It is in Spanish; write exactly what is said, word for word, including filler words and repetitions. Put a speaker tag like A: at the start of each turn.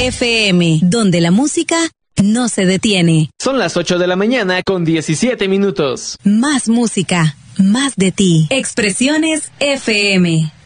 A: F M, donde la música no se detiene.
B: Son las ocho de la mañana con diecisiete minutos.
A: Más música, más de ti. Expresiones F M.